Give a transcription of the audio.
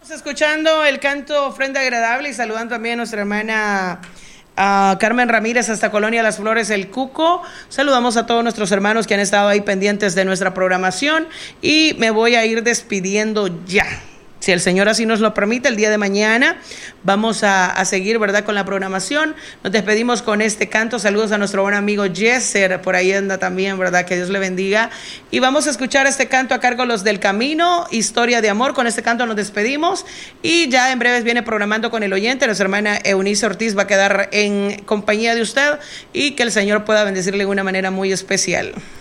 Escuchando el canto Ofrenda Agradable y saludando también a nuestra hermana Carmen Ramírez hasta Colonia Las Flores, El Cuco. Saludamos a todos nuestros hermanos que han estado ahí pendientes de nuestra programación y me voy a ir despidiendo ya. Si el Señor así nos lo permite, el día de mañana vamos a seguir, ¿verdad?, con la programación. Nos despedimos con este canto. Saludos a nuestro buen amigo Jesser, por ahí anda también, ¿verdad? Que Dios le bendiga. Y vamos a escuchar este canto a cargo de Los del Camino, Historia de Amor. Con este canto nos despedimos y ya en breves viene programando con el oyente. Nuestra hermana Eunice Ortiz va a quedar en compañía de usted y que el Señor pueda bendecirle de una manera muy especial.